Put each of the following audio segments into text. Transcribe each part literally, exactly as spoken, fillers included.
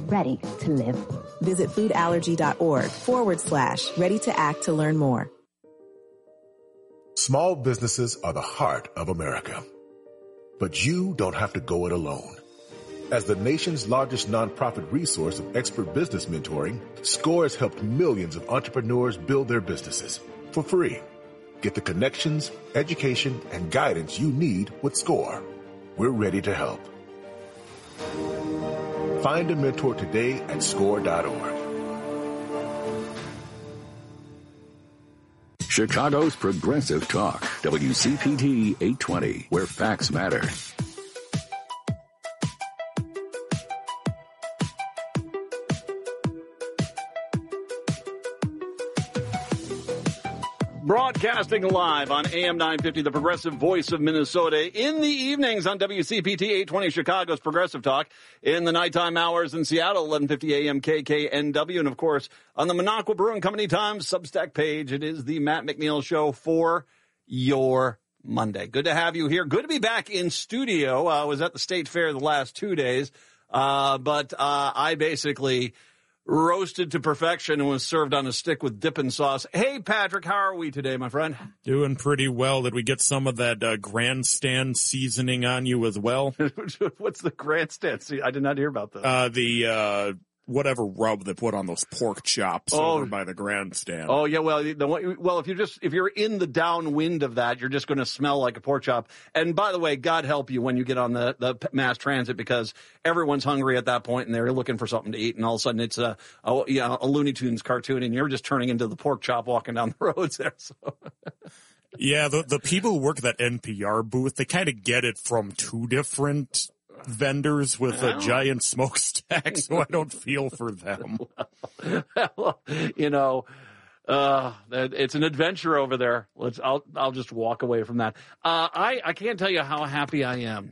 ready to live. Visit foodallergy.org forward slash ready to act to learn more. Small businesses are the heart of America. But you don't have to go it alone. As the nation's largest nonprofit resource of expert business mentoring, SCORE has helped millions of entrepreneurs build their businesses for free. Get the connections, education, and guidance you need with SCORE. We're ready to help. Find a mentor today at score dot org. Chicago's Progressive Talk, W C P T eight twenty, where facts matter. Broadcasting live on A M nine fifty, the Progressive Voice of Minnesota. In the evenings on W C P T eight twenty, Chicago's Progressive Talk. In the nighttime hours in Seattle, eleven fifty A M K K N W. And, of course, on the Minocqua Brewing Company Times Substack page, it is the Matt McNeil Show for your Monday. Good to have you here. Good to be back in studio. I was at the State Fair the last two days, uh, but uh, I basically roasted to perfection and was served on a stick with dipping sauce. Hey, Patrick, how are we today, my friend? Doing pretty well. Did we get some of that uh, grandstand seasoning on you as well? What's the grandstand? See, I did not hear about that. Uh, the uh, whatever rub they put on those pork chops oh. over by the grandstand. Oh yeah, well, the, well, if you're just if you're in the downwind of that, you're just going to smell like a pork chop. And by the way, God help you when you get on the the mass transit, because everyone's hungry at that point and they're looking for something to eat, and all of a sudden it's a, a yeah a Looney Tunes cartoon, and you're just turning into the pork chop walking down the roads there. So. Yeah, the the people who work at that N P R booth, they kind of get it from two different vendors with a giant smokestack, so I don't feel for them. Well, you know, uh, it's an adventure over there. Let's. I'll. I'll just walk away from that. Uh, I. I can't tell you how happy I am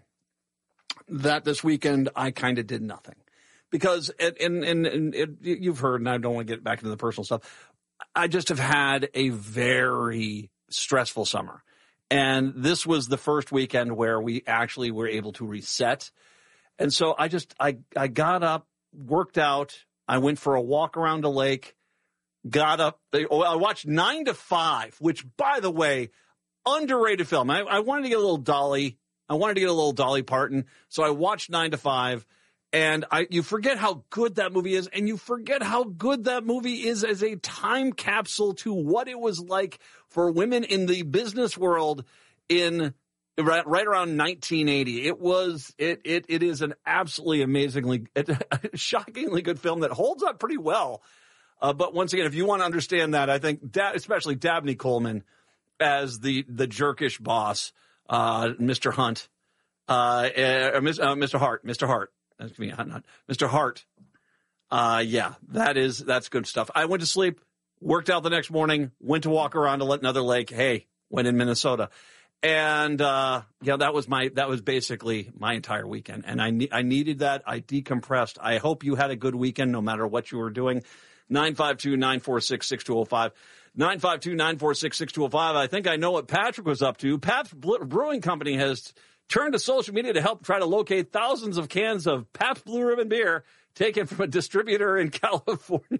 that this weekend I kind of did nothing, because it, and and and it, you've heard, and I don't want to get back into the personal stuff. I just have had a very stressful summer. And this was the first weekend where we actually were able to reset. And so I just, I, I got up, worked out. I went for a walk around a lake, got up. I watched nine to five, which, by the way, underrated film. I, I wanted to get a little Dolly. I wanted to get a little Dolly Parton. So I watched nine to five. And I, you forget how good that movie is, and you forget how good that movie is as a time capsule to what it was like for women in the business world in right, right around nineteen eighty. It was, it, it, it is an absolutely amazingly, it, shockingly good film that holds up pretty well. Uh, but once again, if you want to understand that, I think da- especially Dabney Coleman as the, the jerkish boss, uh, Mister Hunt, uh, uh, Mister Hart, Mister Hart. Excuse me, not Mister Hart. Uh, yeah, that is, that's good stuff. I went to sleep, worked out the next morning, went to walk around to another lake. Hey, went in Minnesota. And, uh, yeah, that was my, that was basically my entire weekend. And I, ne- I needed that. I decompressed. I hope you had a good weekend, no matter what you were doing. nine five two, nine four six, six two zero five. nine five two, nine four six, six two zero five. I think I know what Patrick was up to. Pabst Brewing Company has turned to social media to help try to locate thousands of cans of Pabst Blue Ribbon beer taken from a distributor in California.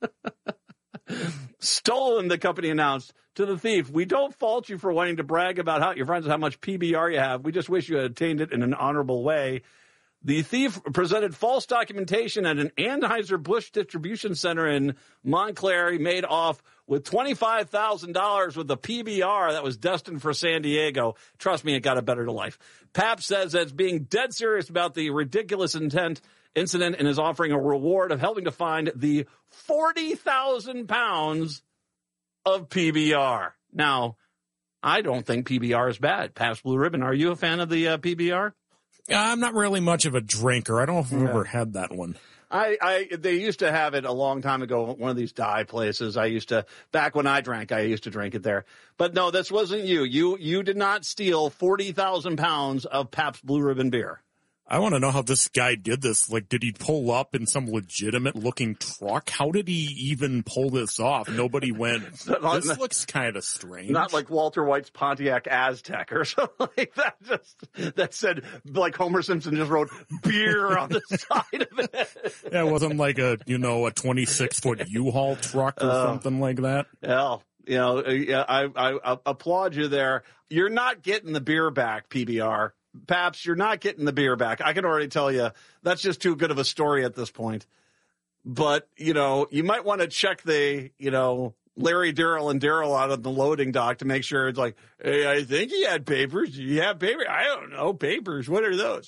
Stolen, the company announced to the thief. We don't fault you for wanting to brag about how your friends how much P B R you have. We just wish you had obtained it in an honorable way. The thief presented false documentation at an Anheuser-Busch distribution center in Montclair. He made off with twenty-five thousand dollars with a P B R that was destined for San Diego. Trust me, it got a better to life. Pabst says that it's being dead serious about the ridiculous intent incident and is offering a reward of helping to find the forty thousand pounds of P B R. Now, I don't think P B R is bad. Pabst Blue Ribbon, are you a fan of the uh, P B R? I'm not really much of a drinker. I don't know if I've yeah. ever had that one. I, I, they used to have it a long time ago, one of these dye places. I used to, back when I drank, I used to drink it there. But no, this wasn't you. You, you did not steal forty thousand pounds of Pabst Blue Ribbon beer. I want to know how this guy did this. Like, did he pull up in some legitimate looking truck? How did he even pull this off? Nobody went, this not, looks kind of strange. Not like Walter White's Pontiac Aztec or something like that. Just, that said, like Homer Simpson just wrote beer on the side of it. Yeah, it wasn't like a, you know, a twenty-six foot U-Haul truck or uh, something like that. Hell, you know, I, I, I applaud you there. You're not getting the beer back, P B R. Paps, you're not getting the beer back. I can already tell you that's just too good of a story at this point. But, you know, you might want to check the, you know, Larry, Daryl, and Daryl out of the loading dock to make sure it's like, hey, I think he had papers. Do you have papers? I don't know. Papers. What are those?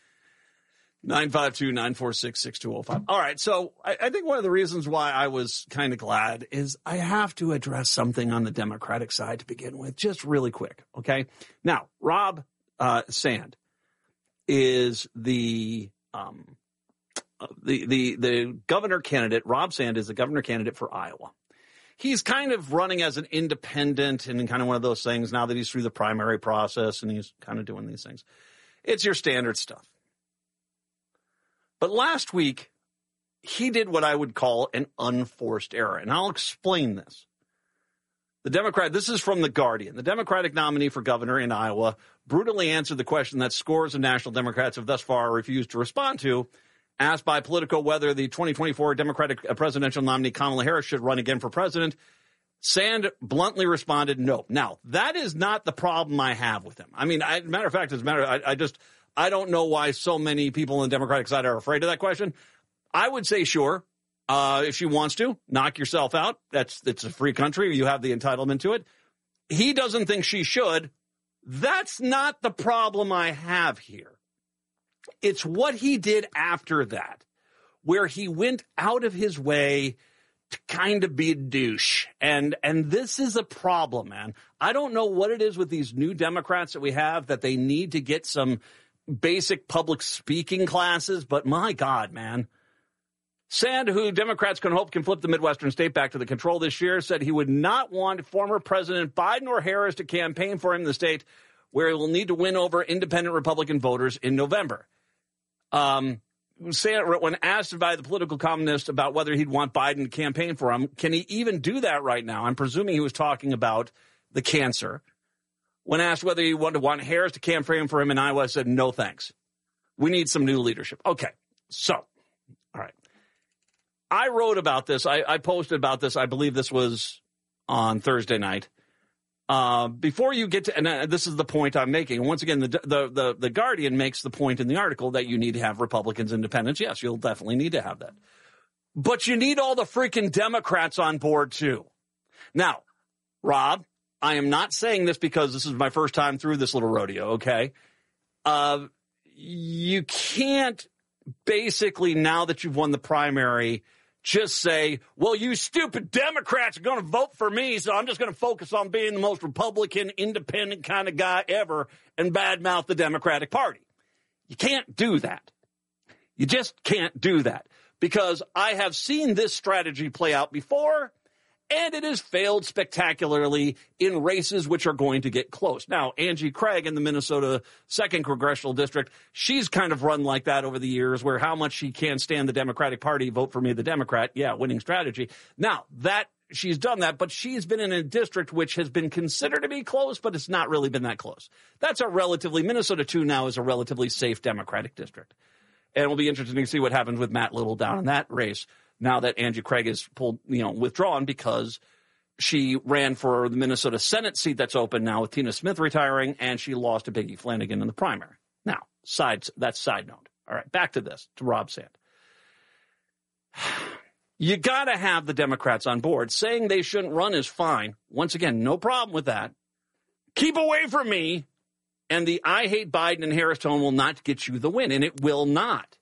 nine five two, nine four six, six two zero five. All right. So I, I think one of the reasons why I was kind of glad is I have to address something on the Democratic side to begin with, just really quick. Okay. Now, Rob Uh, Sand is the um, the the the governor candidate. Rob Sand is the governor candidate for Iowa. He's kind of running as an independent and kind of one of those things now that he's through the primary process and he's kind of doing these things. It's your standard stuff. But last week, he did what I would call an unforced error, and I'll explain this. The Democrat, this is from The Guardian. The Democratic nominee for governor in Iowa brutally answered the question that scores of national Democrats have thus far refused to respond to. Asked by Politico whether the twenty twenty-four Democratic presidential nominee Kamala Harris should run again for president, Sand bluntly responded, no. Now, that is not the problem I have with him. I mean, I, matter of fact, as a matter, I, I just, I don't know why so many people on the Democratic side are afraid of that question. I would say, sure. Uh, if she wants to, knock yourself out. That's, it's a free country. You have the entitlement to it. He doesn't think she should. That's not the problem I have here. It's what he did after that, where he went out of his way to kind of be a douche. And, and this is a problem, man. I don't know what it is with these new Democrats that we have that they need to get some basic public speaking classes, but my God, man. Sand, who Democrats can hope can flip the Midwestern state back to the control this year, said he would not want former President Biden or Harris to campaign for him in the state where he will need to win over independent Republican voters in November. Um, Sand, when asked by the political columnist about whether he'd want Biden to campaign for him, can he even do that right now? I'm presuming he was talking about the cancer. When asked whether he wanted to want Harris to campaign for him in Iowa, said, no, thanks. We need some new leadership. Okay, so, all right. I wrote about this. I, I posted about this. I believe this was on Thursday night. Uh, before you get to, and uh, this is the point I'm making. Once again, the, the the the Guardian makes the point in the article that you need to have Republicans, independents. Yes, you'll definitely need to have that. But you need all the freaking Democrats on board, too. Now, Rob, I am not saying this because this is my first time through this little rodeo, okay? Uh, you can't basically, now that you've won the primary, just say, well, you stupid Democrats are going to vote for me, so I'm just going to focus on being the most Republican, independent kind of guy ever and badmouth the Democratic Party. You can't do that. You just can't do that because I have seen this strategy play out before, and it has failed spectacularly in races which are going to get close. Now, Angie Craig in the Minnesota second Congressional District, she's kind of run like that over the years where how much she can't stand the Democratic Party, vote for me, the Democrat. Yeah, winning strategy. Now, that she's done that, but she's been in a district which has been considered to be close, but it's not really been that close. That's a relatively, Minnesota two now is a relatively safe Democratic district. And it'll be interesting to see what happens with Matt Little down in that race. Now that Angie Craig is pulled, you know, withdrawn because she ran for the Minnesota Senate seat that's open now with Tina Smith retiring, and she lost to Peggy Flanagan in the primary. Now, sides, that's side note. All right, back to this, to Rob Sand. You got to have the Democrats on board. Saying they shouldn't run is fine. Once again, no problem with that. Keep away from me, and the I hate Biden and Harris tone will not get you the win, and it will not.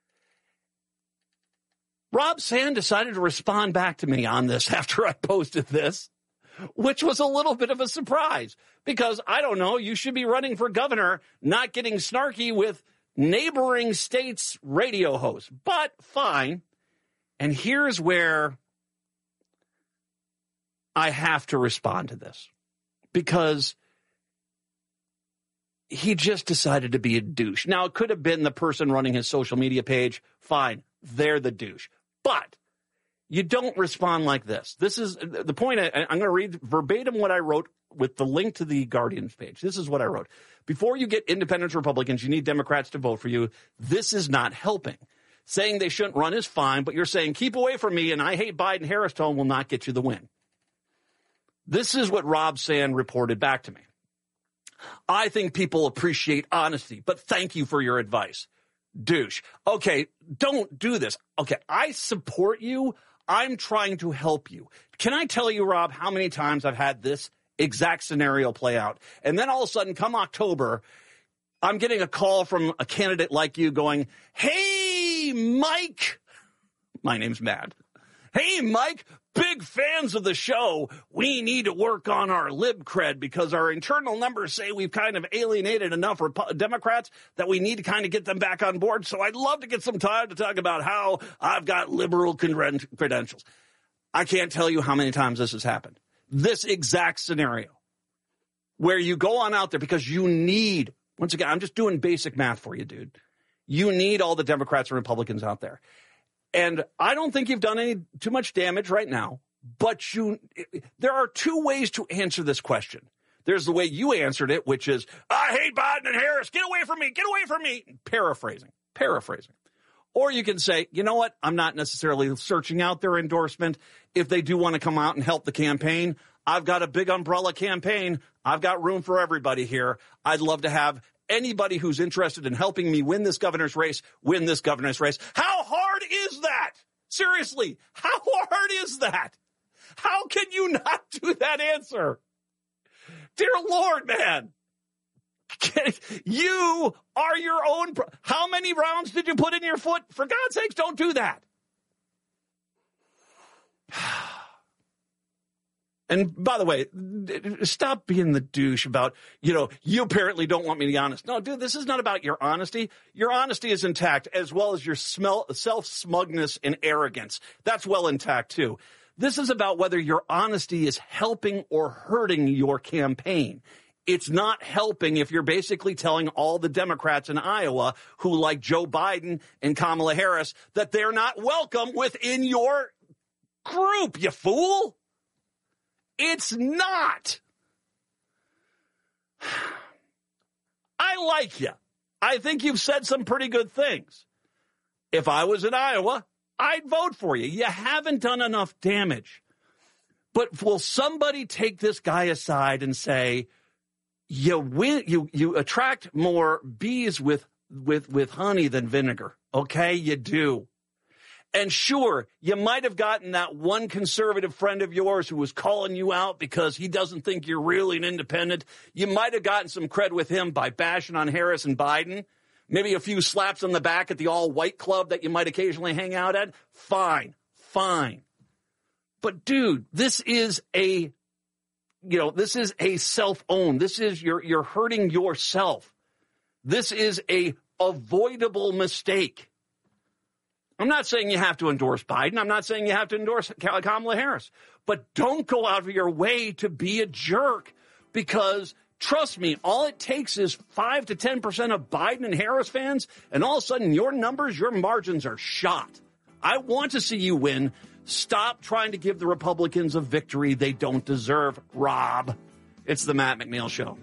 Rob Sand decided to respond back to me on this after I posted this, which was a little bit of a surprise because, I don't know, you should be running for governor, not getting snarky with neighboring states' radio hosts. But fine. And here's where I have to respond to this because he just decided to be a douche. Now, it could have been the person running his social media page. Fine, they're the douche. But you don't respond like this. This is the point. I, I'm going to read verbatim what I wrote with the link to the Guardian's page. This is what I wrote. Before you get independents, Republicans, you need Democrats to vote for you. This is not helping. Saying they shouldn't run is fine, but you're saying keep away from me and I hate Biden-Harris tone will not get you the win. This is what Rob Sand reported back to me. I think people appreciate honesty, but thank you for your advice. Douche. Okay, don't do this. Okay, I support you. I'm trying to help you. Can I tell you, Rob, how many times I've had this exact scenario play out? And then all of a sudden, come October, I'm getting a call from a candidate like you going, hey, Mike. My name's Matt. Hey, Mike, big fans of the show. We need to work on our lib cred because our internal numbers say we've kind of alienated enough Rep- Democrats that we need to kind of get them back on board. So I'd love to get some time to talk about how I've got liberal cred- credentials. I can't tell you how many times this has happened. This exact scenario where you go on out there because you need, once again, I'm just doing basic math for you, dude. You need all the Democrats and Republicans out there. And I don't think you've done any too much damage right now, but you, there are two ways to answer this question. There's the way you answered it, which is, I hate Biden and Harris. Get away from me. Get away from me. Paraphrasing, paraphrasing. Or you can say, you know what? I'm not necessarily searching out their endorsement. If they do want to come out and help the campaign, I've got a big umbrella campaign. I've got room for everybody here. I'd love to have anybody who's interested in helping me win this governor's race, win this governor's race. How hard is that? Seriously, how hard is that? How can you not do that answer? Dear Lord, man, you are your own. Pro- How many rounds did you put in your foot? For God's sakes, don't do that. And by the way, stop being the douche about, you know, you apparently don't want me to be honest. No, dude, this is not about your honesty. Your honesty is intact, as well as your smell, self-smugness and arrogance. That's well intact, too. This is about whether your honesty is helping or hurting your campaign. It's not helping if you're basically telling all the Democrats in Iowa who like Joe Biden and Kamala Harris that they're not welcome within your group, you fool. It's not. I like you. I think you've said some pretty good things. If I was in Iowa, I'd vote for you. You haven't done enough damage. But will somebody take this guy aside and say, you win, you you attract more bees with with with honey than vinegar? Okay, you do. And sure, you might have gotten that one conservative friend of yours who was calling you out because he doesn't think you're really an independent. You might have gotten some cred with him by bashing on Harris and Biden. Maybe a few slaps on the back at the all-white club that you might occasionally hang out at. Fine, fine. But, dude, this is a, you know, this is a self-own. This is, you're, you're hurting yourself. This is a avoidable mistake. I'm not saying you have to endorse Biden. I'm not saying you have to endorse Kamala Harris. But don't go out of your way to be a jerk because, trust me, all it takes is five to ten percent of Biden and Harris fans, and all of a sudden your numbers, your margins are shot. I want to see you win. Stop trying to give the Republicans a victory they don't deserve, Rob. It's the Matt McNeil Show.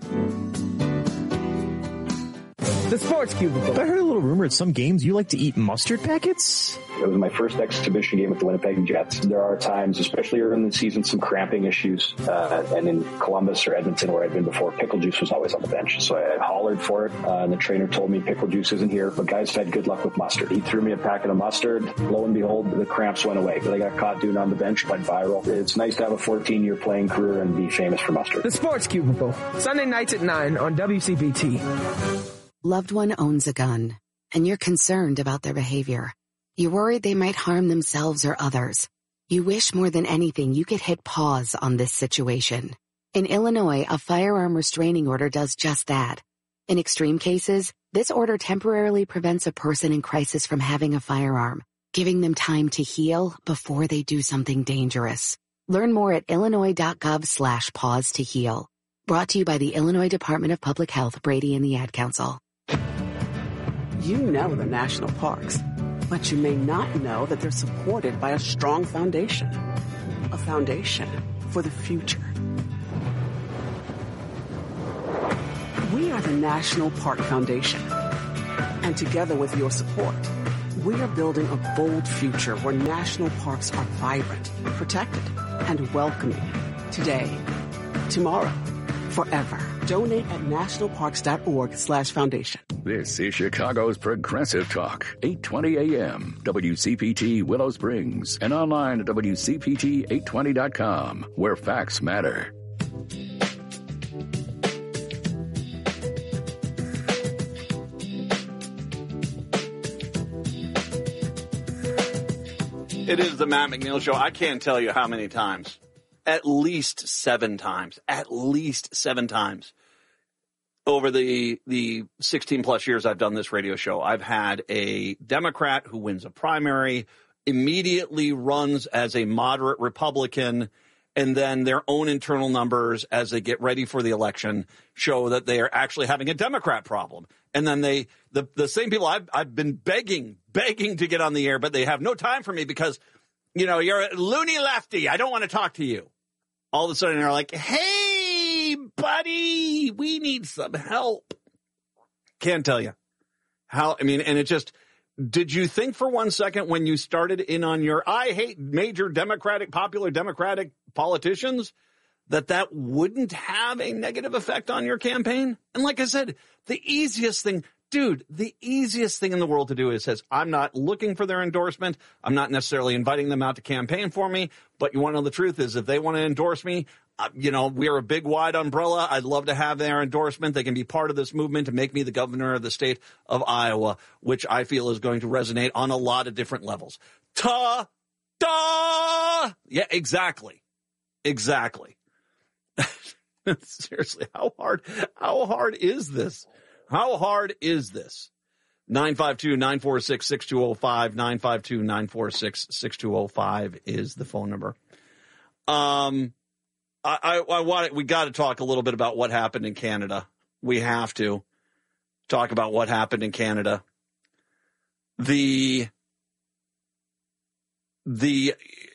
The Sports Cubicle. I heard a little rumor at some games you like to eat mustard packets. It was my first exhibition game with the Winnipeg Jets. There are times, especially early in the season, some cramping issues. Uh, and in Columbus or Edmonton, where I'd been before, pickle juice was always on the bench. So I hollered for it. Uh, and the trainer told me pickle juice isn't here, but guys had good luck with mustard. He threw me a packet of mustard. Lo and behold, the cramps went away. But I got caught doing it on the bench, went viral. It's nice to have a fourteen-year playing career and be famous for mustard. The Sports Cubicle. Sunday nights at nine on W C B T. Loved one owns a gun, and you're concerned about their behavior. You're worried they might harm themselves or others. You wish more than anything you could hit pause on this situation. In Illinois, a firearm restraining order does just that. In extreme cases, this order temporarily prevents a person in crisis from having a firearm, giving them time to heal before they do something dangerous. Learn more at illinois.gov slash pause to heal. Brought to you by the Illinois Department of Public Health, Brady and the Ad Council. You know the national parks, but you may not know that they're supported by a strong foundation. A foundation for the future. We are the National Park Foundation. And together with your support, we are building a bold future where national parks are vibrant, protected, and welcoming. Today, tomorrow, forever. Donate at nationalparks.org slash foundation. This is Chicago's Progressive Talk, eight twenty A M, W C P T Willow Springs, and online at W C P T eight twenty dot com, where facts matter. It is the Matt McNeil Show. I can't tell you how many times. At least seven times. At least seven times. Over the the sixteen plus years I've done this radio show, I've had a Democrat who wins a primary, immediately runs as a moderate Republican, and then their own internal numbers as they get ready for the election show that they are actually having a Democrat problem. And then they, the, the same people I've, I've been begging, begging to get on the air, but they have no time for me because, you know, you're a loony lefty. I don't want to talk to you. All of a sudden they're like, hey, buddy, we need some help. Can't tell you how, I mean, and it just, did you think for one second when you started in on your I hate major Democratic, popular Democratic politicians, that that wouldn't have a negative effect on your campaign? And like I said, the easiest thing, dude, the easiest thing in the world to do is says, I'm not looking for their endorsement. I'm not necessarily inviting them out to campaign for me. But you want to know the truth is if they want to endorse me, uh, you know, we're a big wide umbrella. I'd love to have their endorsement. They can be part of this movement to make me the governor of the state of Iowa, which I feel is going to resonate on a lot of different levels. Ta da! Yeah, exactly. Exactly. Seriously, how hard, how hard is this? How hard is this? nine five two, nine four six, six two zero five, nine five two, nine four six, six two zero five is the phone number. Um, I, I, I want, we got to talk a little bit about what happened in Canada. We have to talk about what happened in Canada. The, the,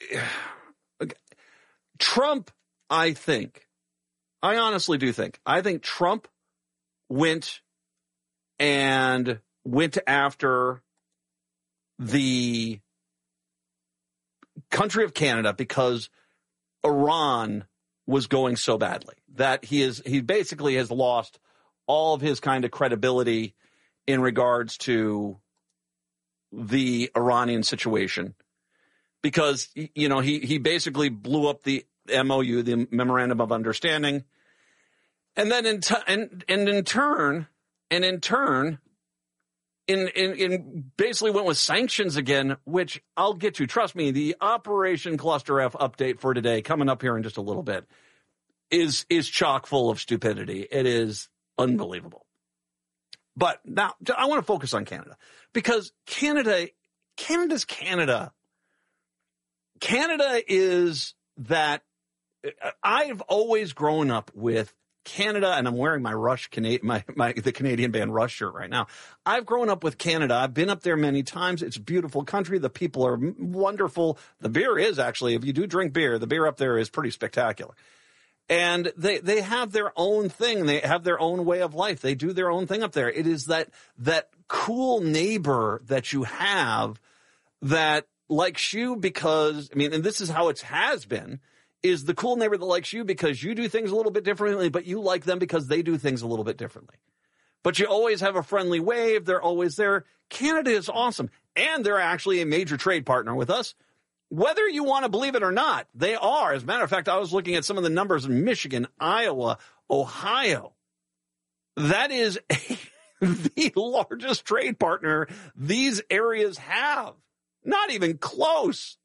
Trump, I think, I honestly do think, I think Trump went and went after the country of Canada because Iran was going so badly that he is, he basically has lost all of his kind of credibility in regards to the Iranian situation because, you know, he, he basically blew up the M O U, the Memorandum of Understanding. And then in, t- and, and in turn, and in turn, in, in, in basically went with sanctions again, which I'll get to. Trust me, the Operation Cluster F update for today, coming up here in just a little bit, is, is chock full of stupidity. It is unbelievable. But now I want to focus on Canada because Canada, Canada's Canada. Canada is that I've always grown up with Canada, and I'm wearing my Rush, Cana- my, my the Canadian band Rush shirt right now. I've grown up with Canada. I've been up there many times. It's a beautiful country. The people are wonderful. The beer is actually, if you do drink beer, the beer up there is pretty spectacular. And they, they have their own thing. They have their own way of life. They do their own thing up there. It is that, that cool neighbor that you have that likes you because, I mean, and this is how it has been, is the cool neighbor that likes you because you do things a little bit differently, but you like them because they do things a little bit differently. But you always have a friendly wave. They're always there. Canada is awesome. And they're actually a major trade partner with us. Whether you want to believe it or not, they are. As a matter of fact, I was looking at some of the numbers in Michigan, Iowa, Ohio. That is a, the largest trade partner these areas have. Not even close.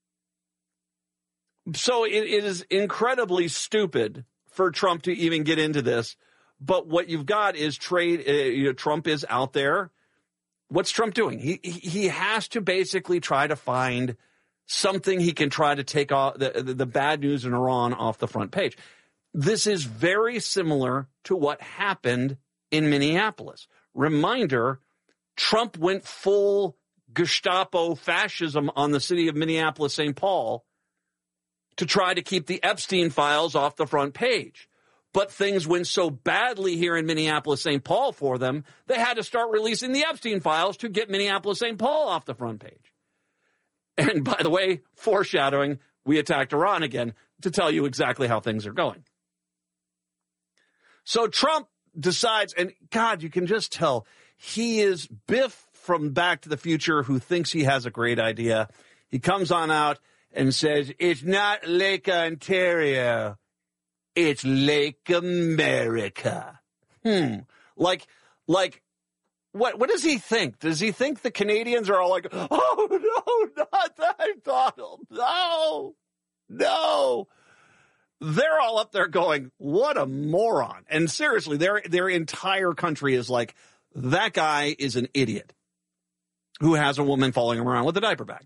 So it, it is incredibly stupid for Trump to even get into this. But what you've got is trade. Uh, you know, Trump is out there. What's Trump doing? He he has to basically try to find something he can try to take off the, the, the bad news in Iran off the front page. This is very similar to what happened in Minneapolis. Reminder, Trump went full Gestapo fascism on the city of Minneapolis-Saint Paul to try to keep the Epstein files off the front page. But things went so badly here in Minneapolis-Saint Paul for them, they had to start releasing the Epstein files to get Minneapolis-Saint Paul off the front page. And by the way, foreshadowing, we attacked Iran again to tell you exactly how things are going. So Trump decides, and God, you can just tell, he is Biff from Back to the Future who thinks he has a great idea. He comes on out and says, it's not Lake Ontario, it's Lake America. Hmm. Like, like, what, what does he think? Does he think the Canadians are all like, oh, no, not that, Donald, no, no. They're all up there going, what a moron. And seriously, their their entire country is like, that guy is an idiot who has a woman following him around with a diaper bag.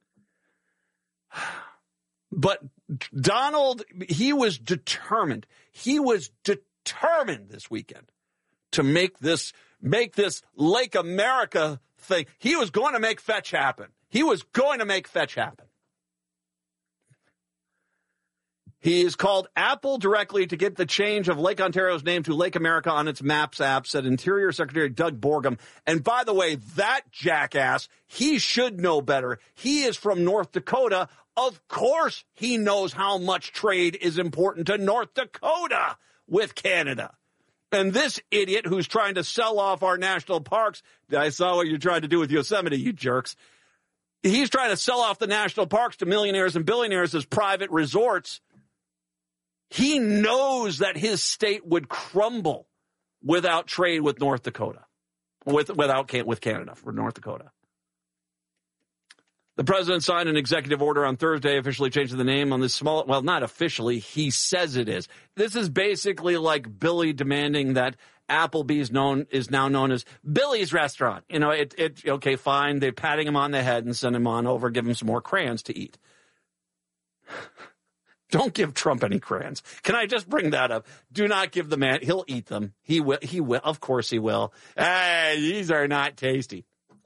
But Donald, he was determined. He was determined this weekend to make this, make this Lake America thing. He was going to make fetch happen. He was going to make fetch happen. He has called Apple directly to get the change of Lake Ontario's name to Lake America on its Maps app, said Interior Secretary Doug Borgham. And by the way, that jackass, he should know better. He is from North Dakota. Of course he knows how much trade is important to North Dakota with Canada. And this idiot who's trying to sell off our national parks, I saw what you're trying to do with Yosemite, you jerks. He's trying to sell off the national parks to millionaires and billionaires as private resorts. He knows that his state would crumble without trade with North Dakota, with without with Canada for North Dakota. The president signed an executive order on Thursday, officially changing the name on this small, well, not officially, he says it is. This is basically like Billy demanding that Applebee's known is now known as Billy's Restaurant. You know, it, it okay, fine. They're patting him on the head and send him on over, give him some more crayons to eat. Don't give Trump any crayons. Can I just bring that up? Do not give the man. He'll eat them. He will. He will. Of course he will. Hey, these are not tasty.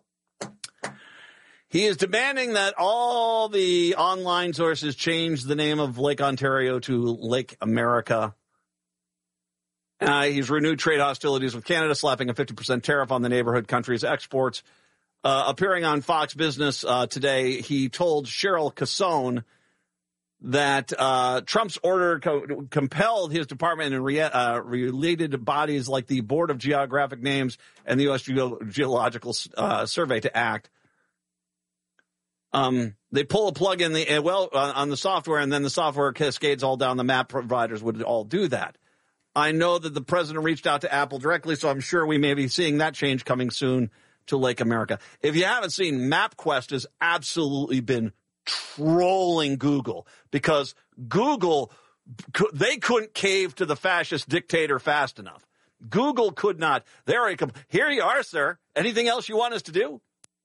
He is demanding that all the online sources change the name of Lake Ontario to Lake America. Uh, he's renewed trade hostilities with Canada, slapping a fifty percent tariff on the neighborhood country's exports. Uh, appearing on Fox Business uh, today, he told Cheryl Casone that uh, Trump's order co- compelled his department and re- uh, related bodies like the Board of Geographic Names and the U S Ge- Geological uh, Survey to act. Um, they pull a plug in the, uh, well, uh, on the software, and then the software cascades all down. The map providers would all do that. I know that the president reached out to Apple directly, so I'm sure we may be seeing that change coming soon to Lake America. If you haven't seen, MapQuest has absolutely been trolling Google because Google, they couldn't cave to the fascist dictator fast enough. Google could not. There you come. Here you are, sir. Anything else you want us to do?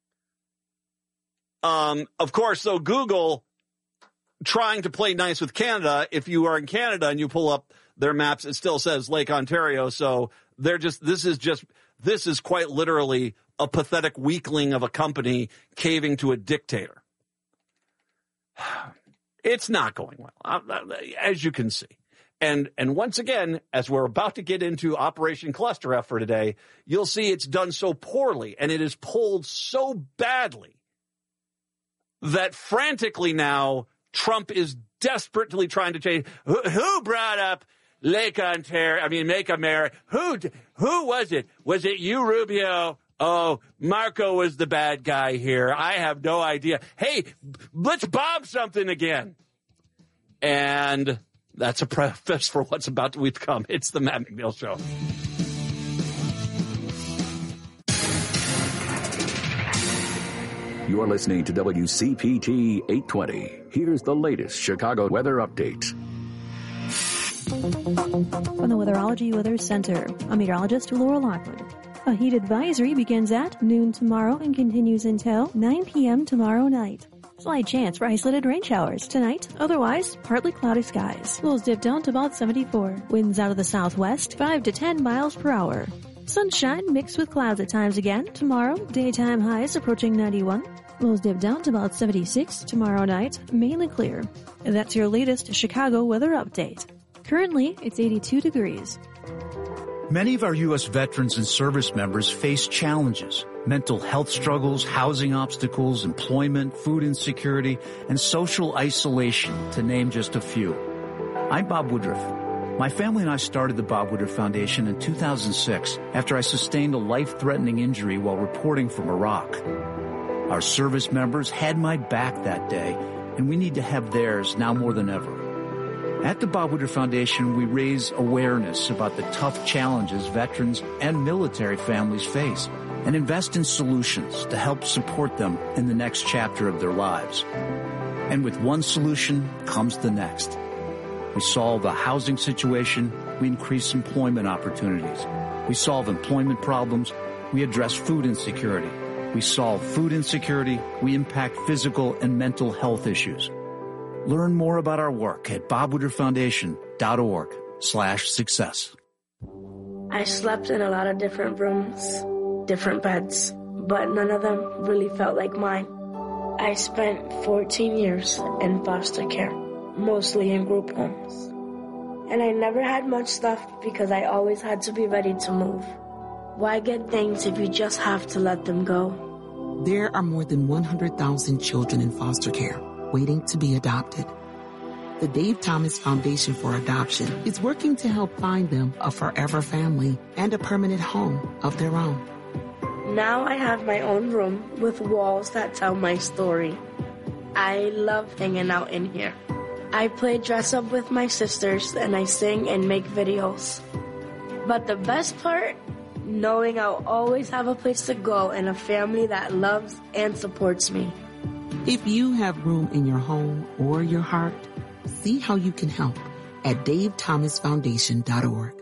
Um, of course, so Google trying to play nice with Canada. If you are in Canada and you pull up their maps, it still says Lake Ontario. So they're just, this is just, this is quite literally a pathetic weakling of a company caving to a dictator. It's not going well, as you can see. And and once again, as we're about to get into Operation Cluster F for today, you'll see it's done so poorly and it is pulled so badly that frantically now Trump is desperately trying to change. Who, who brought up Lake Ontario? I mean, Make America. Who who was it? Was it you, Rubio? Oh, Marco was the bad guy here. I have no idea. Hey, let's bomb something again. And that's a preface for what's about to come. It's the Matt McNeil Show. You're listening to W C P T eight twenty. Here's the latest Chicago weather update. From the Weatherology Weather Center, I'm meteorologist Laura Lockwood. A heat advisory begins at noon tomorrow and continues until nine p.m. tomorrow night. Slight chance for isolated rain showers tonight. Otherwise, partly cloudy skies. Lows dip down to about seventy-four. Winds out of the southwest, five to ten miles per hour. Sunshine mixed with clouds at times again. Tomorrow, daytime highs approaching ninety-one. Lows dip down to about seventy-six. Tomorrow night, mainly clear. And that's your latest Chicago weather update. Currently, it's eighty-two degrees. Many of our U S veterans and service members face challenges. Mental health struggles, housing obstacles, employment, food insecurity, and social isolation, to name just a few. I'm Bob Woodruff. My family and I started the Bob Woodruff Foundation in two thousand six after I sustained a life-threatening injury while reporting from Iraq. Our service members had my back that day, and we need to have theirs now more than ever. At the Bob Woodruff Foundation, we raise awareness about the tough challenges veterans and military families face and invest in solutions to help support them in the next chapter of their lives. And with one solution comes the next. We solve a housing situation, we increase employment opportunities. We solve employment problems, we address food insecurity. We solve food insecurity, we impact physical and mental health issues. Learn more about our work at bobwoodrufffoundation.org slash success. I slept in a lot of different rooms, different beds, but none of them really felt like mine. I spent fourteen years in foster care, mostly in group homes. And I never had much stuff because I always had to be ready to move. Why get things if you just have to let them go? There are more than one hundred thousand children in foster care waiting to be adopted. The Dave Thomas Foundation for Adoption is working to help find them a forever family and a permanent home of their own. Now I have my own room with walls that tell my story. I love hanging out in here. I play dress up with my sisters and I sing and make videos. But the best part, knowing I'll always have a place to go and a family that loves and supports me. If you have room in your home or your heart, see how you can help at dave thomas foundation dot org.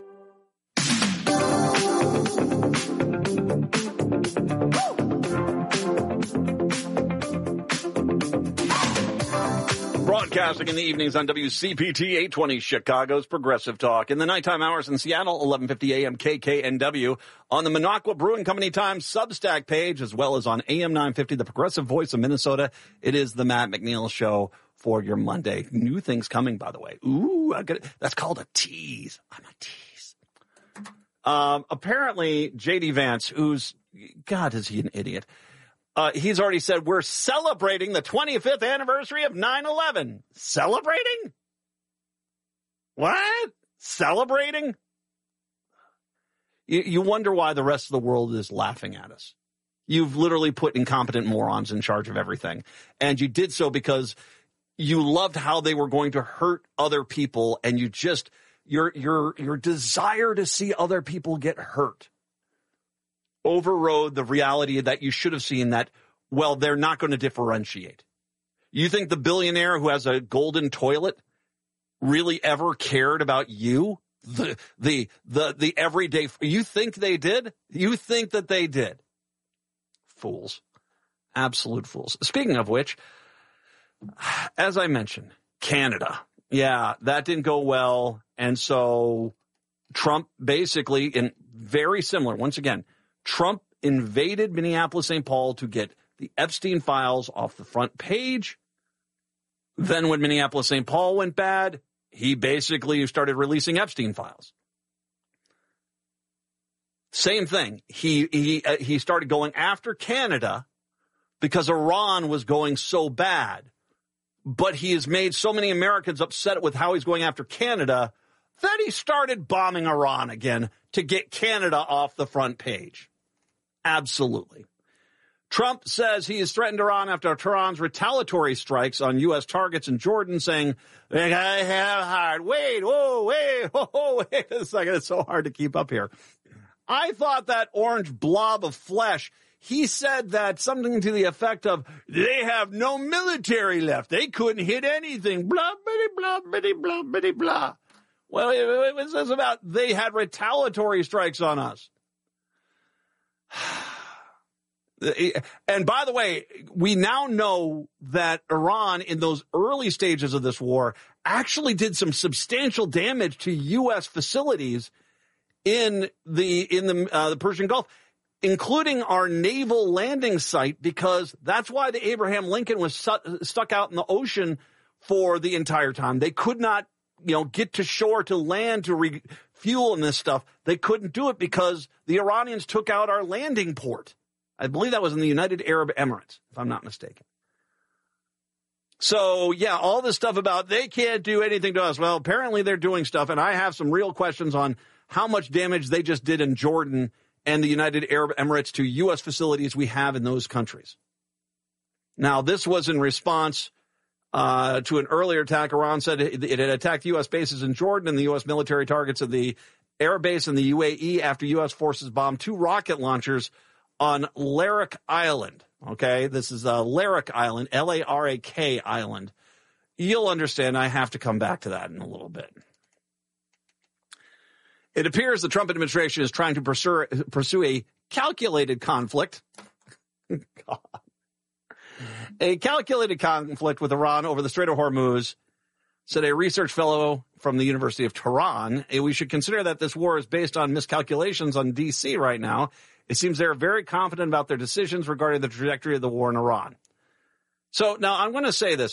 Broadcasting in the evenings on W C P T eight twenty, Chicago's Progressive Talk. In the nighttime hours in Seattle, eleven fifty a.m. K K N W. On the Minocqua Brewing Company Times Substack page, as well as on A M nine fifty, the Progressive Voice of Minnesota. It is the Matt McNeil Show for your Monday. New things coming, by the way. Ooh, I got it. That's called a tease. I'm a tease. Um, apparently, J D Vance, who's, God, is he an idiot? Uh, he's already said we're celebrating the twenty-fifth anniversary of nine eleven. Celebrating? What? Celebrating? You, you wonder why the rest of the world is laughing at us. You've literally put incompetent morons in charge of everything. And you did so because you loved how they were going to hurt other people, and you just, your, your, your desire to see other people get hurt overrode the reality that you should have seen that, well, they're not going to differentiate. You think the billionaire who has a golden toilet really ever cared about you? The, the, the, the everyday, you think they did? You think that they did? Fools. Absolute fools. Speaking of which, as I mentioned, Canada. Yeah, that didn't go well. And so Trump basically, in very similar, once again, Trump invaded Minneapolis, Saint Paul to get the Epstein files off the front page. Then when Minneapolis, Saint Paul went bad, he basically started releasing Epstein files. Same thing. He he uh, he started going after Canada because Iran was going so bad. But he has made so many Americans upset with how he's going after Canada that he started bombing Iran again to get Canada off the front page. Absolutely. Trump says he has threatened Iran after Tehran's retaliatory strikes on U S targets in Jordan, saying, I have hard. Wait, whoa, wait, whoa, wait a second. It's so hard to keep up here. I thought that orange blob of flesh, he said that something to the effect of, they have no military left. They couldn't hit anything. Blah, bitty, blah, bitty, blah, bitty, blah. Well, it, it says about they had retaliatory strikes on us. And by the way, we now know that Iran, in those early stages of this war, actually did some substantial damage to U S facilities in the in the uh, the Persian Gulf, including our naval landing site, because that's why the Abraham Lincoln was su- stuck out in the ocean for the entire time. They could not, you know, get to shore to land to refuel and this stuff. They couldn't do it because the Iranians took out our landing port. I believe that was in the United Arab Emirates, if I'm not mistaken. So, yeah, all this stuff about they can't do anything to us. Well, apparently they're doing stuff, and I have some real questions on how much damage they just did in Jordan and the United Arab Emirates to U S facilities we have in those countries. Now, this was in response uh, to an earlier attack. Iran said it, it had attacked U S bases in Jordan and the U S military targets of the air base in the U A E after U S forces bombed two rocket launchers on Larak Island. Okay, this is uh, Larak Island, L A R A K Island. You'll understand I have to come back to that in a little bit. It appears the Trump administration is trying to pursue, pursue a calculated conflict. God. A calculated conflict with Iran over the Strait of Hormuz, said a research fellow from the University of Tehran. We should consider that this war is based on miscalculations on D C right now. It seems they're very confident about their decisions regarding the trajectory of the war in Iran. So now I'm going to say this.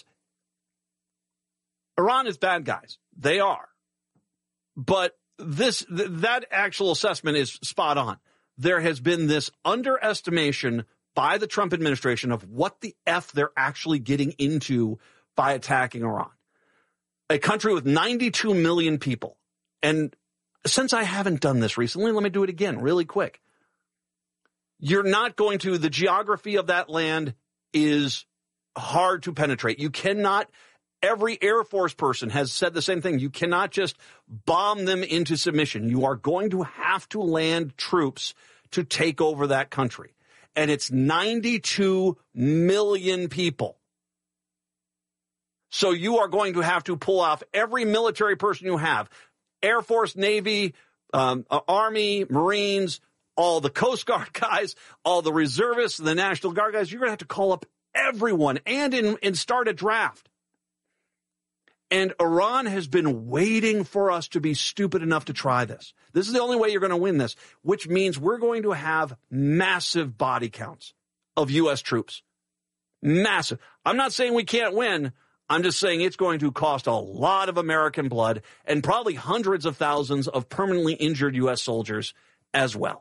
Iran is bad guys. They are. But this, th- that actual assessment is spot on. There has been this underestimation by the Trump administration of what the F they're actually getting into by attacking Iran. A country with ninety-two million people. And since I haven't done this recently, let me do it again really quick. You're not going to, the geography of that land is hard to penetrate. You cannot, every Air Force person has said the same thing. You cannot just bomb them into submission. You are going to have to land troops to take over that country. And it's ninety-two million people. So you are going to have to pull off every military person you have, Air Force, Navy, um, Army, Marines, all the Coast Guard guys, all the reservists, the National Guard guys. You're going to have to call up everyone and, in, and start a draft. And Iran has been waiting for us to be stupid enough to try this. This is the only way you're going to win this, which means we're going to have massive body counts of U S troops. Massive. I'm not saying we can't win. I'm just saying it's going to cost a lot of American blood and probably hundreds of thousands of permanently injured U S soldiers as well.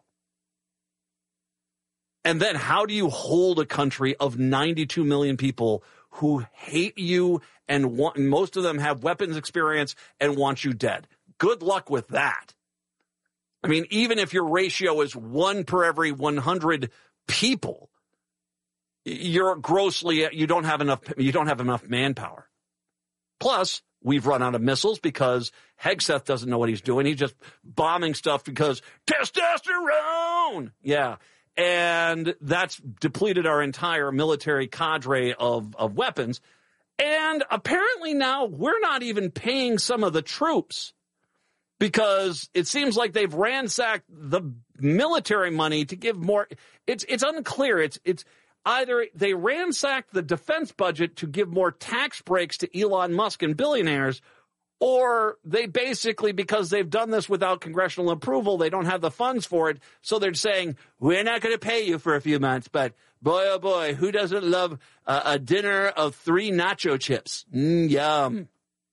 And then how do you hold a country of ninety-two million people who hate you and want, most of them have weapons experience and want you dead? Good luck with that. I mean, even if your ratio is one per every one hundred people, you're grossly, you don't have enough, you don't have enough manpower. Plus, we've run out of missiles because Hegseth doesn't know what he's doing. He's just bombing stuff because testosterone. Yeah. And that's depleted our entire military cadre of, of weapons. And apparently now we're not even paying some of the troops because it seems like they've ransacked the military money to give more. It's, it's unclear. It's, it's either they ransacked the defense budget to give more tax breaks to Elon Musk and billionaires, or they basically, because they've done this without congressional approval, they don't have the funds for it. So they're saying, we're not going to pay you for a few months, but boy, oh boy, who doesn't love uh, a dinner of three nacho chips? Mm, yum.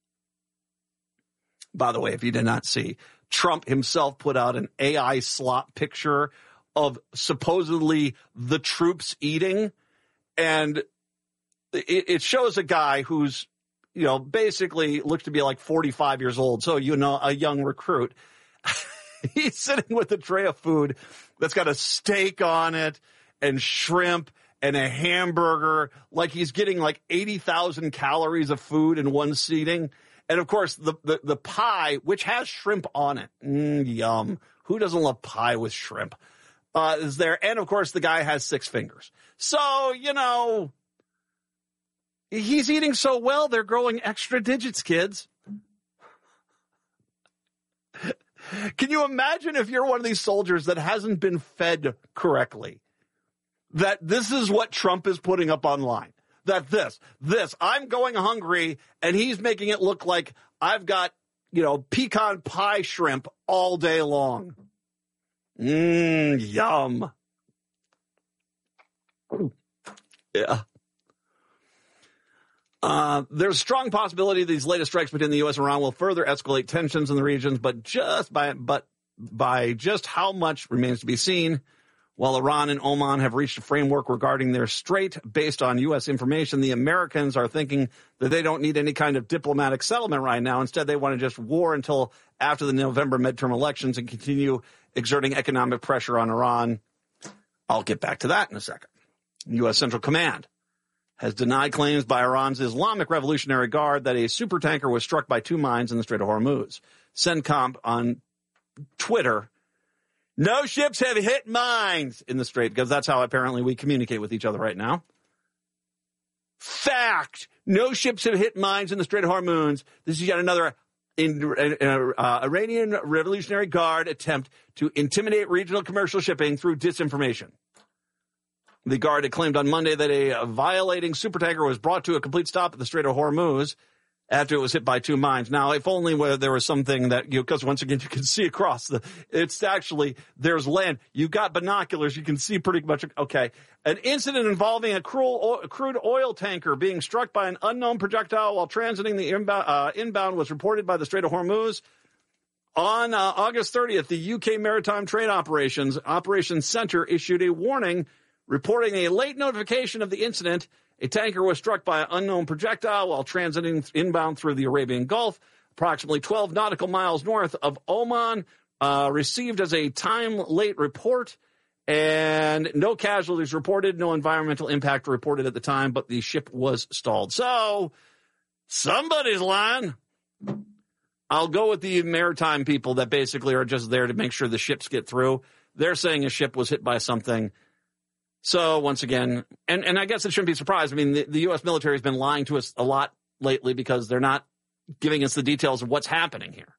By the way, if you did not see, Trump himself put out an A I slop picture of supposedly the troops eating. And it, it shows a guy who's, you know, basically looks to be like forty-five years old. So, you know, a young recruit. He's sitting with a tray of food that's got a steak on it and shrimp and a hamburger. Like he's getting like eighty thousand calories of food in one seating. And of course, the, the, the pie, which has shrimp on it. Mm, yum. Who doesn't love pie with shrimp? Uh, is there. And of course, the guy has six fingers. So, you know, he's eating so well, they're growing extra digits, kids. Can you imagine if you're one of these soldiers that hasn't been fed correctly? that this is what Trump is putting up online. That this, this, I'm going hungry, and he's making it look like I've got, you know, pecan pie shrimp all day long. Mmm, yum. Yeah. Uh, there's a strong possibility these latest strikes between the U S and Iran will further escalate tensions in the regions, but just by, but by just how much remains to be seen. While Iran and Oman have reached a framework regarding their strait based on U S information, the Americans are thinking that they don't need any kind of diplomatic settlement right now. Instead, they want to just war until after the November midterm elections and continue exerting economic pressure on Iran. I'll get back to that in a second. U S Central Command has denied claims by Iran's Islamic Revolutionary Guard that a supertanker was struck by two mines in the Strait of Hormuz. CENTCOM on Twitter, no ships have hit mines in the Strait, because that's how apparently we communicate with each other right now. Fact, no ships have hit mines in the Strait of Hormuz. This is yet another in, uh, uh, Iranian Revolutionary Guard attempt to intimidate regional commercial shipping through disinformation. The Guard had claimed on Monday that a, a violating supertanker was brought to a complete stop at the Strait of Hormuz after it was hit by two mines. Now, if only where there was something that, you know, because once again, you can see across the, it's actually, there's land. You've got binoculars. You can see pretty much, okay. An incident involving a cruel, crude oil tanker being struck by an unknown projectile while transiting the inbound, uh, inbound was reported by the Strait of Hormuz. On uh, August thirtieth, the U K Maritime Trade Operations Operations Center issued a warning reporting a late notification of the incident. A tanker was struck by an unknown projectile while transiting inbound through the Arabian Gulf, approximately twelve nautical miles north of Oman, uh, received as a time-late report, and no casualties reported, no environmental impact reported at the time, but the ship was stalled. So, somebody's lying. I'll go with the maritime people that basically are just there to make sure the ships get through. They're saying a ship was hit by something. So, once again, and, and I guess it shouldn't be surprised. I mean, the, the U S military has been lying to us a lot lately because they're not giving us the details of what's happening here.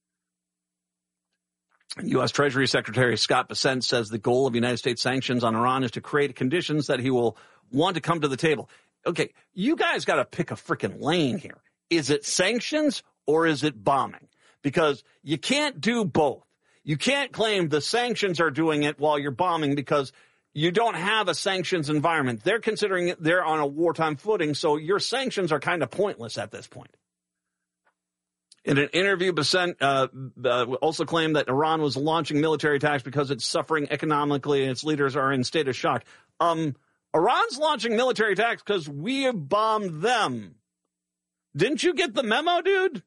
U S Treasury Secretary Scott Bessent says the goal of United States sanctions on Iran is to create conditions that he will want to come to the table. Okay, you guys got to pick a freaking lane here. Is it sanctions or is it bombing? Because you can't do both. You can't claim the sanctions are doing it while you're bombing, because you don't have a sanctions environment. They're considering it, they're on a wartime footing, so your sanctions are kind of pointless at this point. In an interview, Bessent uh, uh, also claimed that Iran was launching military attacks because it's suffering economically and its leaders are in state of shock. Um, Iran's launching military attacks because we have bombed them. Didn't you get the memo, dude?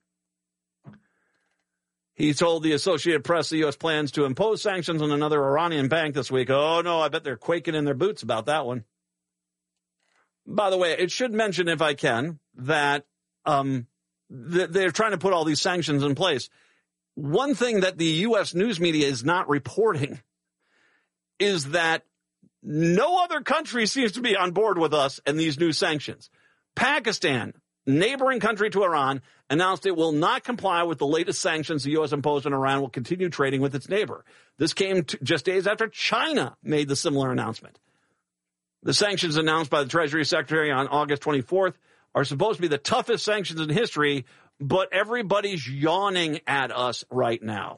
He told the Associated Press the U S plans to impose sanctions on another Iranian bank this week. Oh, no, I bet they're quaking in their boots about that one. By the way, it should mention, if I can, that um, th- they're trying to put all these sanctions in place. One thing that the U S news media is not reporting is that no other country seems to be on board with us and these new sanctions. Pakistan, neighboring country to Iran, announced it will not comply with the latest sanctions the U S imposed on Iran, will continue trading with its neighbor. This came to just days after China made the similar announcement. The sanctions announced by the Treasury Secretary on August twenty-fourth are supposed to be the toughest sanctions in history, but everybody's yawning at us right now.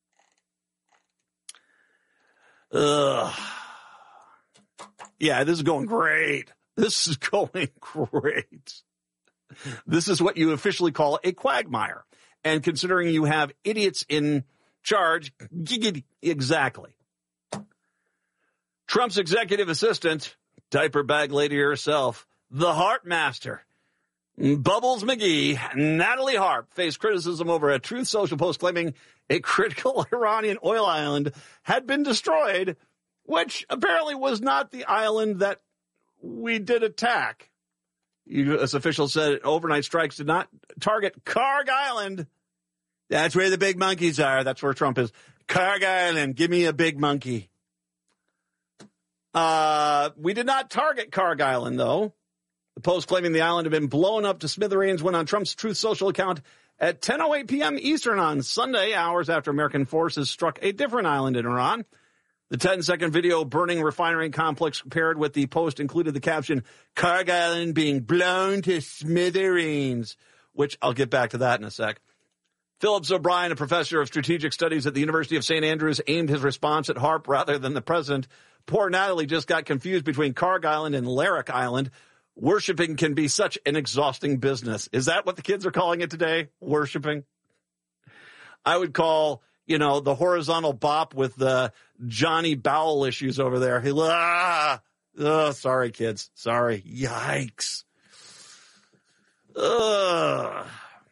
Ugh. Yeah, this is going great. This is going great. This is what you officially call a quagmire. And considering you have idiots in charge, exactly. Trump's executive assistant, diaper bag lady herself, the Heart Master, Bubbles McGee, Natalie Harp, faced criticism over a Truth Social post claiming a critical Iranian oil island had been destroyed, which apparently was not the island that we did attack. U S officials said overnight strikes did not target Karg Island. That's where the big monkeys are. That's where Trump is. Karg Island, give me a big monkey. Uh, we did not target Karg Island, though. The post claiming the island had been blown up to smithereens went on Trump's Truth Social account at ten oh eight p.m. Eastern on Sunday, hours after American forces struck a different island in Iran. The ten-second video burning refinery complex paired with the post included the caption, Carg Island being blown to smithereens, which I'll get back to that in a sec. Phillips O'Brien, a professor of strategic studies at the University of Saint Andrews, aimed his response at Harp rather than the president. Poor Natalie just got confused between Carg Island and Larrick Island. Worshipping can be such an exhausting business. Is that what the kids are calling it today? Worshipping? I would call, you know, the horizontal bop with the Johnny Bowell issues over there. He, ah, oh, sorry, kids. Sorry. Yikes. Ugh.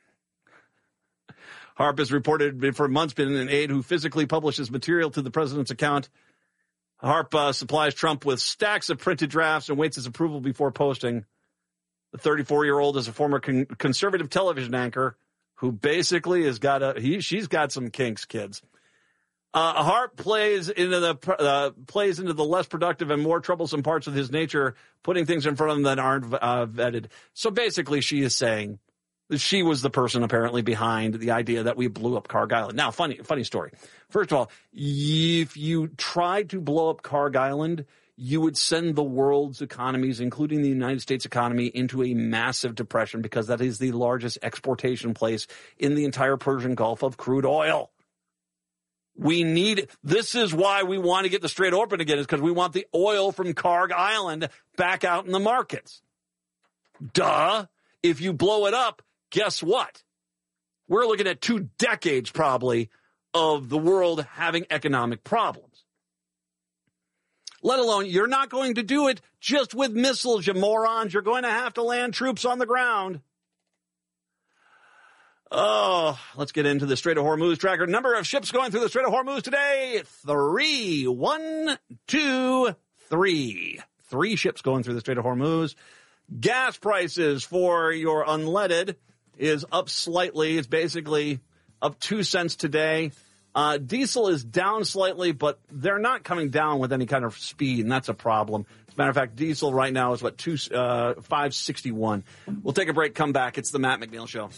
Harp has reported for months been an aide who physically publishes material to the president's account. Harp uh, supplies Trump with stacks of printed drafts and waits his approval before posting. The thirty-four-year-old is a former con- conservative television anchor who basically has got a he she's got some kinks, kids. Uh, Harp plays into the uh, plays into the less productive and more troublesome parts of his nature, putting things in front of him that aren't uh, vetted. So basically, she is saying that she was the person apparently behind the idea that we blew up Carg Island. Now, funny funny story. First of all, if you tried to blow up Carg Island, you would send the world's economies, including the United States economy, into a massive depression because that is the largest exportation place in the entire Persian Gulf of crude oil. We need, this is why we want to get the Strait open again, is because we want the oil from Carg Island back out in the markets. Duh. If you blow it up, guess what? We're looking at two decades probably of the world having economic problems. Let alone, you're not going to do it just with missiles, you morons. You're going to have to land troops on the ground. Oh, let's get into the Strait of Hormuz tracker. Number of ships going through the Strait of Hormuz today, three. One, two, three. Three ships going through the Strait of Hormuz. Gas prices for your unleaded is up slightly. It's basically up two cents today. Uh, diesel is down slightly, but they're not coming down with any kind of speed, and that's a problem. As a matter of fact, diesel right now is, what, two, uh, five sixty-one. We'll take a break, come back. It's the Matt McNeil Show.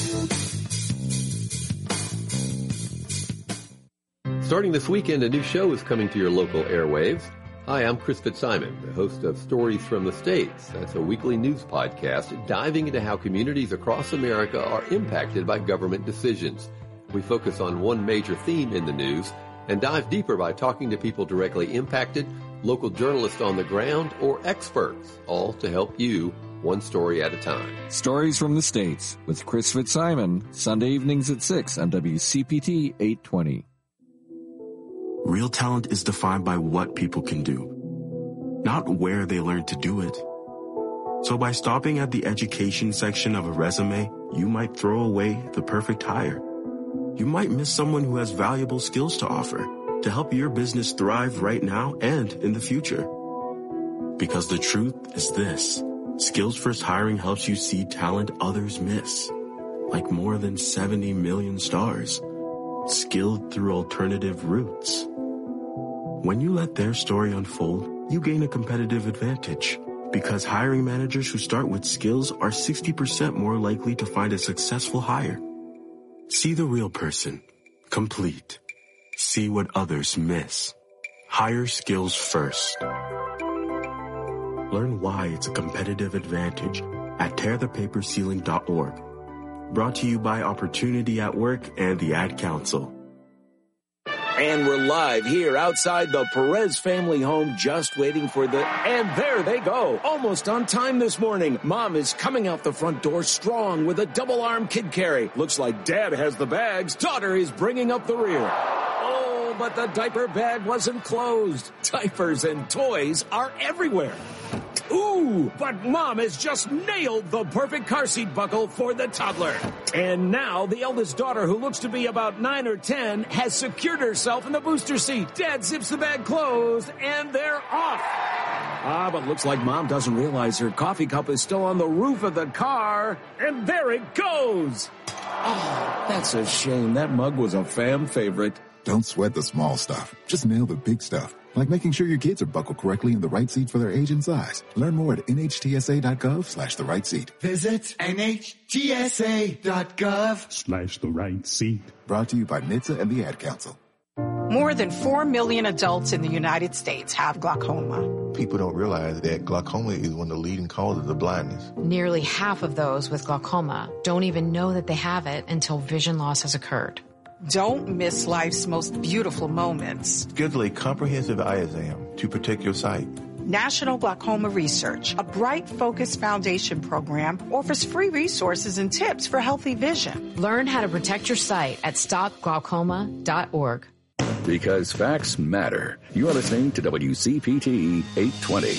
Starting this weekend, a new show is coming to your local airwaves. Hi, I'm Chris Fitzsimon, the host of Stories from the States. That's a weekly news podcast diving into how communities across America are impacted by government decisions. We focus on one major theme in the news and dive deeper by talking to people directly impacted, local journalists on the ground, or experts, all to help you one story at a time. Stories from the States with Chris Fitzsimon, Sunday evenings at six on W C P T eight twenty. Real talent is defined by what people can do, not where they learn to do it. So by stopping at the education section of a resume, you might throw away the perfect hire. You might miss someone who has valuable skills to offer to help your business thrive right now and in the future. Because the truth is this: Skills First Hiring helps you see talent others miss, like more than seventy million stars, skilled through alternative routes. When you let their story unfold, you gain a competitive advantage, because hiring managers who start with skills are sixty percent more likely to find a successful hire. See the real person, complete. See what others miss. Hire skills first. Learn why it's a competitive advantage at tear the paper ceiling dot org. Brought to you by Opportunity at Work and the Ad Council. And we're live here outside the Perez family home, just waiting for the... And there they go. Almost on time this morning. Mom is coming out the front door strong with a double-arm kid carry. Looks like Dad has the bags. Daughter is bringing up the rear. Oh, but the diaper bag wasn't closed. Diapers and toys are everywhere. Ooh, but Mom has just nailed the perfect car seat buckle for the toddler. And now the eldest daughter, who looks to be about nine or ten, has secured herself in the booster seat. Dad zips the bag closed, and they're off. Ah, but looks like Mom doesn't realize her coffee cup is still on the roof of the car. And there it goes. Oh, that's a shame. That mug was a fam favorite. Don't sweat the small stuff. Just nail the big stuff. Like making sure your kids are buckled correctly in the right seat for their age and size. Learn more at N H T S A dot gov slash the right seat. Visit N H T S A dot gov Slash the right seat. Brought to you by N H T S A and the Ad Council. More than four million adults in the United States have glaucoma. People don't realize that glaucoma is one of the leading causes of blindness. Nearly half of those with glaucoma don't even know that they have it until vision loss has occurred. Don't miss life's most beautiful moments. Schedule a comprehensive eye exam to protect your sight. National Glaucoma Research, a Bright Focus Foundation program, offers free resources and tips for healthy vision. Learn how to protect your sight at stop glaucoma dot org. Because facts matter. You are listening to W C P T eight twenty.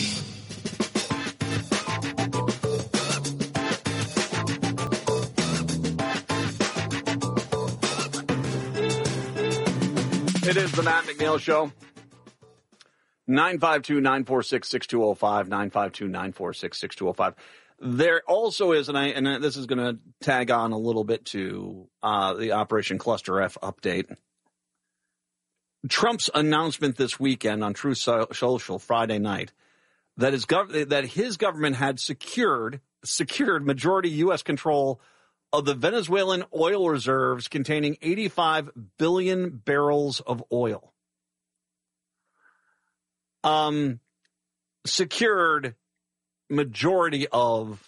It is the Matt McNeil Show. nine five two, nine four six, six two zero five, nine five two, nine four six, six two zero five. There also is, and I and this is going to tag on a little bit to uh, the Operation Cluster F update. Trump's announcement this weekend on Truth Social Friday night that his gov- that his government had secured secured majority U S control of the Venezuelan oil reserves containing eighty-five billion barrels of oil. Um, secured majority of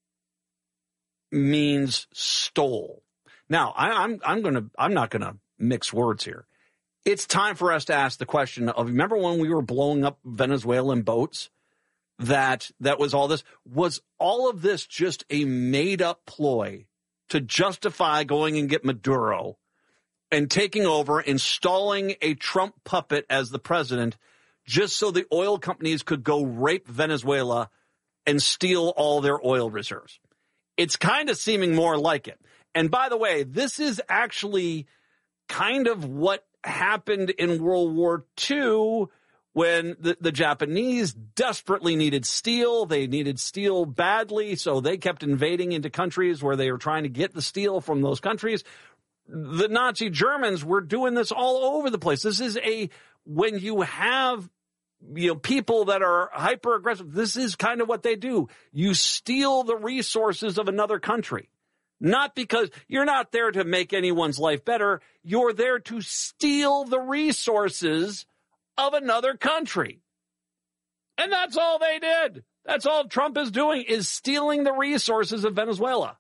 means stole. Now, I, I'm I'm gonna I'm not gonna mix words here. It's time for us to ask the question of, remember when we were blowing up Venezuelan boats? That that was all this. Was all of this just a made up ploy to justify going and get Maduro and taking over, installing a Trump puppet as the president, just so the oil companies could go rape Venezuela and steal all their oil reserves? It's kind of seeming more like it. And by the way, this is actually kind of what happened in World War Two when the, the Japanese desperately needed steel. They needed steel badly, so they kept invading into countries where they were trying to get the steel from those countries. The Nazi Germans were doing this all over the place. This is a, when you have, you know, people that are hyper aggressive, this is kind of what they do. You steal the resources of another country. Not because you're not there to make anyone's life better. You're there to steal the resources of another country. And that's all they did. That's all Trump is doing, is stealing the resources of Venezuela.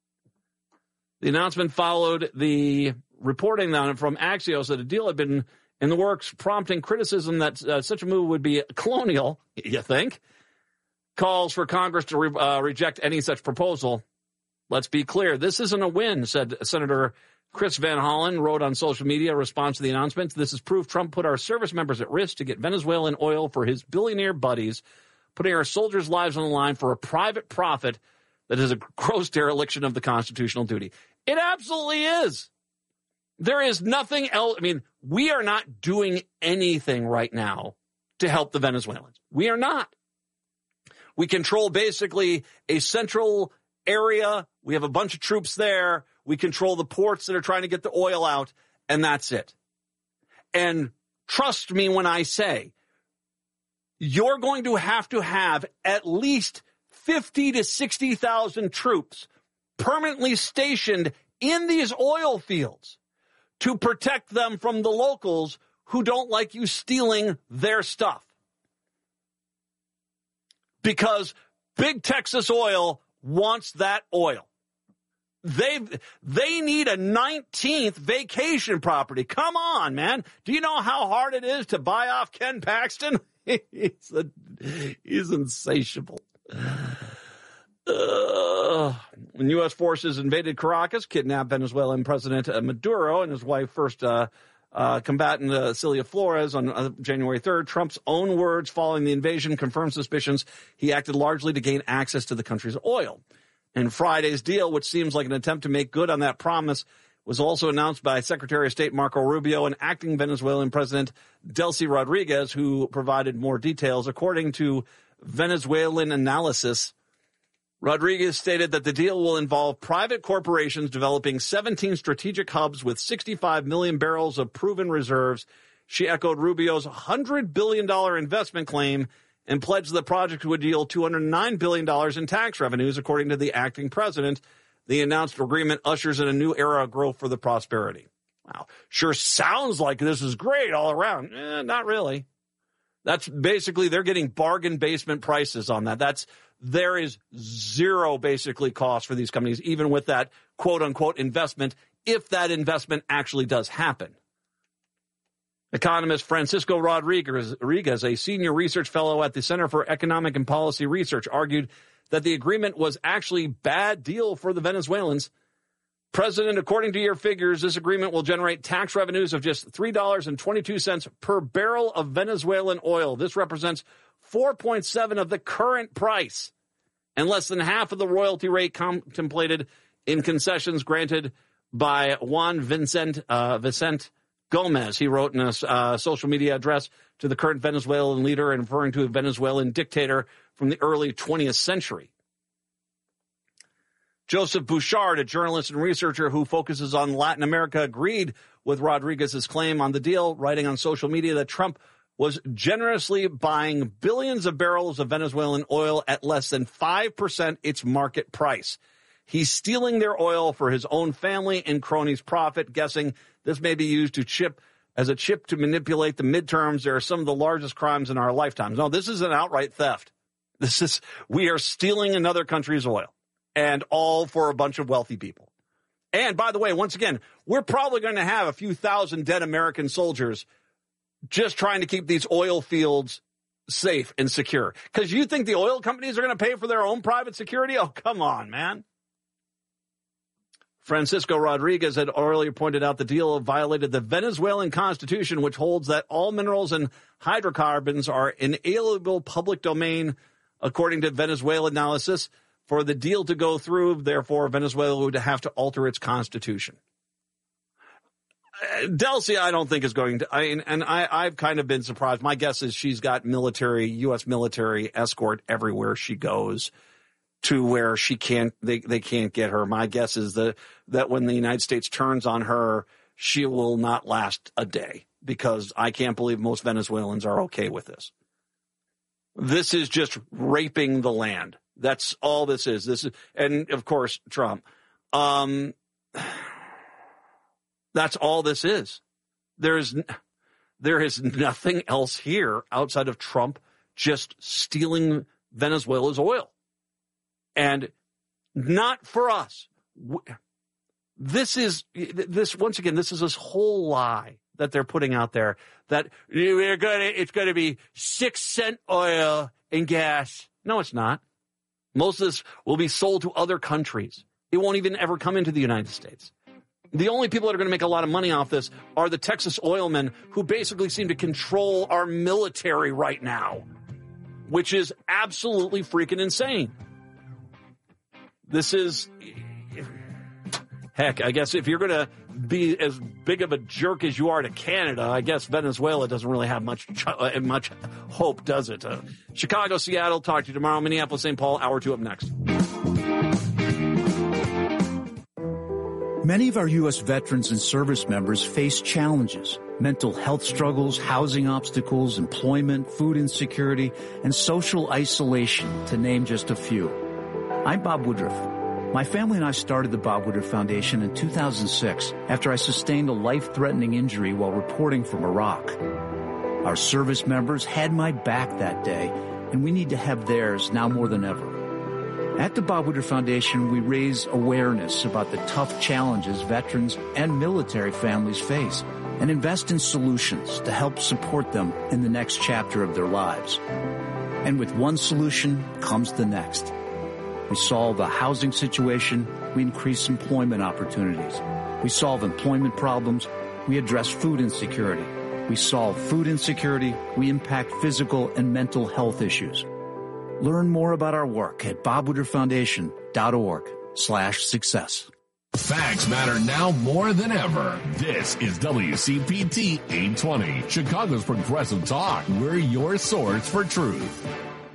The announcement followed the reporting on it from Axios that a deal had been in the works, prompting criticism that uh, such a move would be colonial, you think. Calls for Congress to re- uh, reject any such proposal. Let's be clear, this isn't a win, said Senator Chris Van Hollen, wrote on social media in response to the announcement. This is proof Trump put our service members at risk to get Venezuelan oil for his billionaire buddies, putting our soldiers' lives on the line for a private profit that is a gross dereliction of the constitutional duty. It absolutely is. There is nothing else. I mean, we are not doing anything right now to help the Venezuelans. We are not. We control basically a central area. We have a bunch of troops there. We control the ports that are trying to get the oil out, and that's it. And trust me when I say, you're going to have to have at least fifty to sixty thousand troops permanently stationed in these oil fields to protect them from the locals who don't like you stealing their stuff. Because Big Texas Oil wants that oil. They they need a nineteenth vacation property. Come on, man. Do you know how hard it is to buy off Ken Paxton? he's, a, he's insatiable. Uh, when U S forces invaded Caracas, kidnapped Venezuelan President Maduro and his wife, first uh, uh, combatant uh, Celia Flores, on uh, January third, Trump's own words following the invasion confirmed suspicions he acted largely to gain access to the country's oil. And Friday's deal, which seems like an attempt to make good on that promise, was also announced by Secretary of State Marco Rubio and acting Venezuelan President Delcy Rodriguez, who provided more details. According to Venezuelan Analysis, Rodriguez stated that the deal will involve private corporations developing seventeen strategic hubs with sixty-five million barrels of proven reserves. She echoed Rubio's one hundred billion dollars investment claim and pledged the project would yield two hundred nine billion dollars in tax revenues, according to the acting president. The announced agreement ushers in a new era of growth for the prosperity. Wow, sure sounds like this is great all around. Eh, not really. That's basically, they're getting bargain basement prices on that. That's, there is zero basically cost for these companies, even with that quote unquote investment, if that investment actually does happen. Economist Francisco Rodriguez, Rodriguez, a senior research fellow at the Center for Economic and Policy Research, argued that the agreement was actually a bad deal for the Venezuelans. President, according to your figures, this agreement will generate tax revenues of just three dollars and twenty-two cents per barrel of Venezuelan oil. This represents four point seven of the current price and less than half of the royalty rate contemplated in concessions granted by Juan Vicente, uh, Vicente Gomez. He wrote in a uh, social media address to the current Venezuelan leader and referring to a Venezuelan dictator from the early twentieth century. Joseph Bouchard, a journalist and researcher who focuses on Latin America, agreed with Rodriguez's claim on the deal, writing on social media that Trump was generously buying billions of barrels of Venezuelan oil at less than five percent its market price. He's stealing their oil for his own family and cronies' profit, guessing this may be used to chip as a chip to manipulate the midterms. There are some of the largest crimes in our lifetimes. No, this is an outright theft. This is, we are stealing another country's oil. And all for a bunch of wealthy people. And by the way, once again, we're probably going to have a few thousand dead American soldiers just trying to keep these oil fields safe and secure. Because you think the oil companies are going to pay for their own private security? Oh, come on, man. Francisco Rodriguez had earlier pointed out the deal violated the Venezuelan Constitution, which holds that all minerals and hydrocarbons are inalienable public domain, according to Venezuelan analysis. For the deal to go through, therefore, Venezuela would have to alter its constitution. Delcy, I don't think is going to, I mean, and I, I've kind of been surprised. My guess is she's got military, U S military escort everywhere she goes to where she can't, they, they can't get her. My guess is that, that when the United States turns on her, she will not last a day because I can't believe most Venezuelans are okay with this. This is just raping the land. That's all this is. This is, and of course, Trump. Um, that's all this is. There is, there is nothing else here outside of Trump just stealing Venezuela's oil. And not for us. This is, this, once again, this is this whole lie that they're putting out there that we're gonna, it's going to be six cent oil and gas. No, it's not. Most of this will be sold to other countries. It won't even ever come into the United States. The only people that are going to make a lot of money off this are the Texas oilmen who basically seem to control our military right now, which is absolutely freaking insane. This is, heck, I guess if you're going to be as big of a jerk as you are to Canada, I guess Venezuela doesn't really have much uh, much hope, does it? Uh, Chicago, Seattle, talk to you tomorrow. Minneapolis, Saint Paul, hour two up next. Many of our U S veterans and service members face challenges: mental health struggles, housing obstacles, employment, food insecurity, and social isolation, to name just a few. I'm Bob Woodruff. My family and I started the Bob Woodruff Foundation in two thousand six after I sustained a life-threatening injury while reporting from Iraq. Our service members had my back that day, and we need to have theirs now more than ever. At the Bob Woodruff Foundation, we raise awareness about the tough challenges veterans and military families face and invest in solutions to help support them in the next chapter of their lives. And with one solution comes the next. We solve a housing situation, we increase employment opportunities. We solve employment problems, we address food insecurity. We solve food insecurity, we impact physical and mental health issues. Learn more about our work at bob woodruff foundation dot org slash success. Facts matter now more than ever. This is W C P T eight twenty, Chicago's Progressive Talk. We're your source for truth.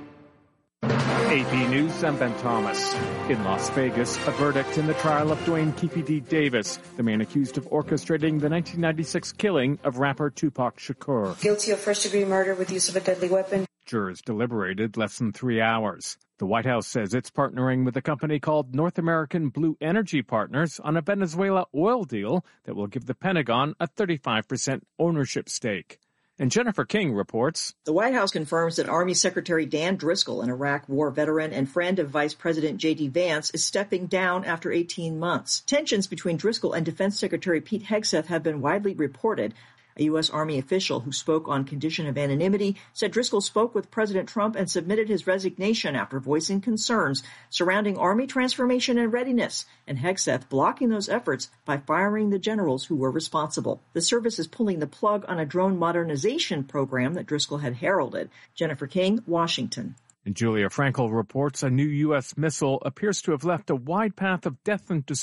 A P News, I'm Ben Thomas. In Las Vegas, a verdict in the trial of Dwayne Keefe D. Davis, the man accused of orchestrating the nineteen ninety-six killing of rapper Tupac Shakur. Guilty of first-degree murder with use of a deadly weapon. Jurors deliberated less than three hours. The White House says it's partnering with a company called North American Blue Energy Partners on a Venezuela oil deal that will give the Pentagon a thirty-five percent ownership stake. And Jennifer King reports. The White House confirms that Army Secretary Dan Driscoll, an Iraq war veteran and friend of Vice President J D. Vance, is stepping down after eighteen months. Tensions between Driscoll and Defense Secretary Pete Hegseth have been widely reported. A U S. Army official who spoke on condition of anonymity said Driscoll spoke with President Trump and submitted his resignation after voicing concerns surrounding Army transformation and readiness, and Hegseth blocking those efforts by firing the generals who were responsible. The service is pulling the plug on a drone modernization program that Driscoll had heralded. Jennifer King, Washington. And Julia Frankel reports a new U S missile appears to have left a wide path of death and destruction